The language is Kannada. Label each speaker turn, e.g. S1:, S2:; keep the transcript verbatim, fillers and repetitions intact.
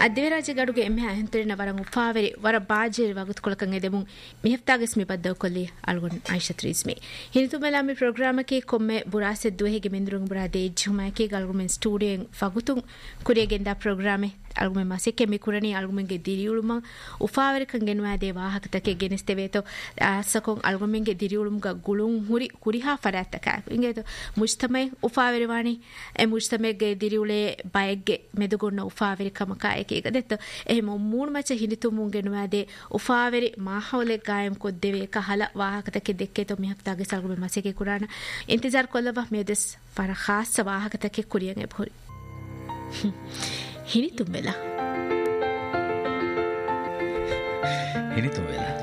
S1: ಅದೇರಾಜ ಗಡುಗೆ ಎಮ್ಮೆ ಅಹಂತರಿನ ವರಂ ಉಫಾವೆರಿ ವರ ಬಾಜೆರಿ ವಗುತ್ ಕೊಳಕಂ ಎದೆಮು ಮಿಹಫ್ತಾಗಸ್ ಮಿ ಬದ್ದವ ಕೊಲ್ಲಿ ಅಲ್ಗೊನ್ ಆಯಿಷತ್ ರಿಜ್ಮಿ ಹಿನಿತು ಮೆಲಾಮಿ ಪ್ರೋಗ್ರಾಮಕ್ಕೆ ಕೊಮ್ಮೆ ಬುರಾಸೆ ದುವೆಗೆ ಮಿಂದ್ರುಂ ಬುರಾದೆ ಜುಮಾಕೆ ಗಲ್ಗುಮೆನ್ ಸ್ಟುಡಿಯೋಂ ಫಗುತುಂ ಕುರಿಯಗೆಂದ ಪ್ರೋಗ್ರಾಮೆ algumen masike mi kurani algumen ge diriuluma ufaawere kan genwa de wahaka take genesteveto asakon algumen ge diriulum ga gulun huri kuriha faratta ka ingeto mujtamai ufaawere wani e mujtamai ge diriule bayegge medugonna ufaawere kamaka eke gadetto ehmo moon macha hinitumun genwa de ufaawere mahawle gaayam koddeve kahala wahaka take dekketo mi hafta ge algumen masike kurana intizar kollava medes fara khas wahaka take kuriyan e bhori
S2: ಹಿನಿ ತುಂಬೆಲ್ಲ ಹಿನಿ ತುಂಬೆಲ್ಲ